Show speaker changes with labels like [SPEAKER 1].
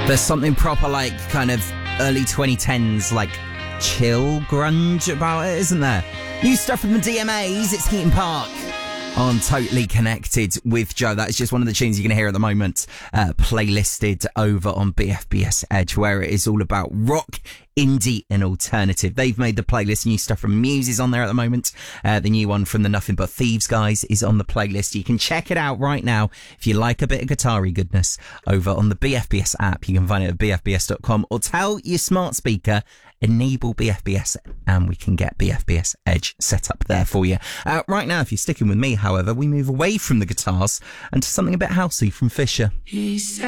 [SPEAKER 1] There's something proper like kind of early 2010s, like chill grunge about it, isn't there? New stuff from the DMAs, it's Heaton Park on Totally Connected with Joe. That is just one of the tunes you're going to hear at the moment, playlisted over on BFBS Edge, where it is all about rock, indie and alternative. They've made the playlist. New stuff from Muse is on there at the moment. The new one from the Nothing But Thieves guys is on the playlist. You can check it out right now if you like a bit of guitar-y goodness over on the BFBS app. You can find it at bfbs.com or tell your smart speaker enable BFBS and we can get BFBS Edge set up there for you. Right now, if you're sticking with me, however, we move away from the guitars and to something a bit housey from Fisher.